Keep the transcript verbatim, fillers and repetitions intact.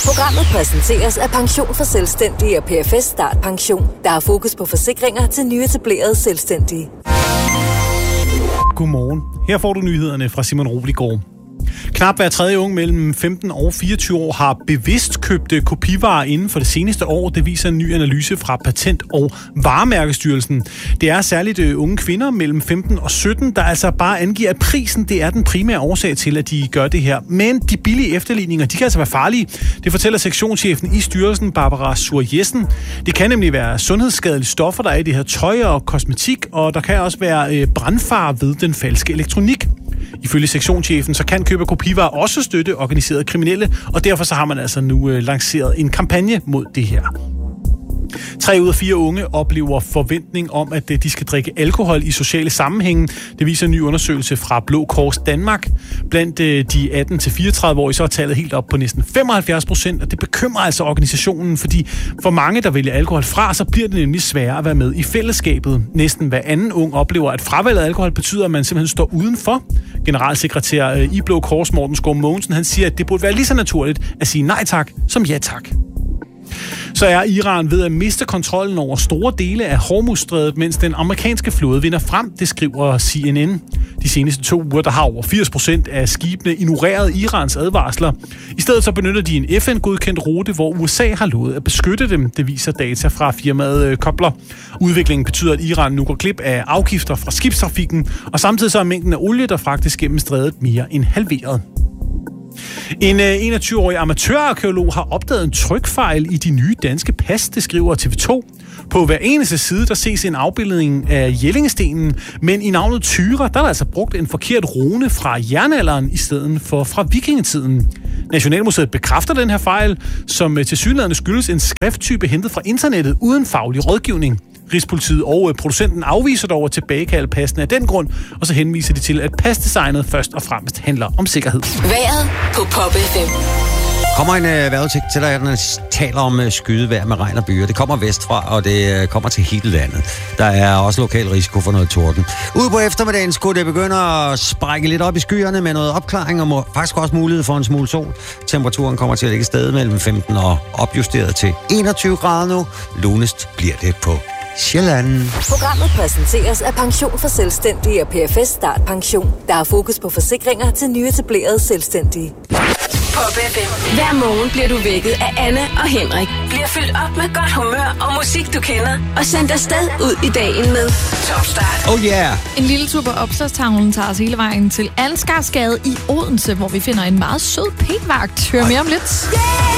Programmet præsenteres af Pension for Selvstændige og P F S Start Pension. Der er fokus på forsikringer til nyetablerede selvstændige. Godmorgen. Her får du nyhederne fra Simon Roligård. Knap hver tredje unge mellem femten og fireogtyve år har bevidst købt kopivarer inden for det seneste år. Det viser en ny analyse fra Patent- og Varemærkestyrelsen. Det er særligt unge kvinder mellem femten og sytten, der altså bare angiver, at prisen det er den primære årsag til, at de gør det her. Men de billige efterligninger, de kan altså være farlige. Det fortæller sektionschefen i styrelsen, Barbara Sur-Jessen. Det kan nemlig være sundhedsskadelige stoffer, der er i det her tøj og kosmetik, og der kan også være brandfare ved den falske elektronik. Ifølge sektionschefen, så kan køb af kopivarer også støtte organiserede kriminelle, og derfor så har man altså nu øh, lanceret en kampagne mod det her. Tre ud af fire unge oplever forventning om, at de skal drikke alkohol i sociale sammenhænge. Det viser en ny undersøgelse fra Blå Kors Danmark. Blandt de atten til fireogtredive-årige så er tallet helt op på næsten femoghalvfjerds procent, og det bekymrer altså organisationen, fordi for mange, der vælger alkohol fra, så bliver det nemlig sværere at være med i fællesskabet. Næsten hver anden ung oplever, at fravalget af alkohol betyder, at man simpelthen står udenfor. Generalsekretær i Blå Kors, Morten Skov Mogensen, han siger, at det burde være lige så naturligt at sige nej tak som ja tak. Så er Iran ved at miste kontrollen over store dele af Hormuzstrædet, mens den amerikanske flåde vinder frem, det skriver C N N. De seneste to uger, der har over firs procent af skibene ignoreret Irans advarsler. I stedet så benytter de en F N-godkendt rute, hvor U S A har lovet at beskytte dem. Det viser data fra firmaet Kobler. Udviklingen betyder, at Iran nu går glip af afgifter fra skibstrafikken, og samtidig så er mængden af olie, der fragtes gennem strædet, mere end halveret. En enogtyve-årig amatørarkæolog har opdaget en trykfejl i de nye danske pas, det skriver T V to. På hver eneste side, der ses en afbildning af Jellingstenen, men i navnet Tyra, der er der altså brugt en forkert rune fra jernalderen i stedet for fra vikingetiden. Nationalmuseet bekræfter den her fejl, som tilsyneladende skyldes en skrifttype hentet fra internettet uden faglig rådgivning. Rigspolitiet og producenten afviser dog at tilbagekalde passene af den grund, og så henviser de til, at pasdesignet først og fremmest handler om sikkerhed. Vejret på Pop F M. Kommer en uh, vejrudsigt til dig, der taler om uh, skydevejr med regn og byer. Det kommer vestfra, og det uh, kommer til hele landet. Der er også lokal risiko for noget torden. Ude på eftermiddagen skulle det begynde at sprække lidt op i skyerne med noget opklaring, og må, faktisk også mulighed for en smule sol. Temperaturen kommer til at ligge stadig mellem femten og opjusteret til enogtyve grader nu. Lunest bliver det på Sjælland. Programmet præsenteres af Pension for Selvstændige og P F S Start Pension. Der er fokus på forsikringer til nyetablerede selvstændige. Pop F M. Hver morgen bliver du vækket af Anne og Henrik. Bliver fyldt op med godt humør og musik, du kender. Og sendt afsted ud i dagen med Top Start. Oh yeah! En lille tur på Opslagstavlen tager os hele vejen til Ansgarsgade i Odense, hvor vi finder en meget sød p-vagt. Hør mere om lidt. Yeah!